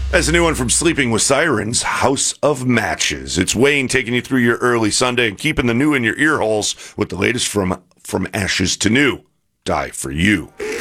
That's a new one from Sleeping with Sirens, House of Matches. It's Wayne taking you through your early Sunday and keeping the new in your ear holes with the latest from Ashes to New. Die for You.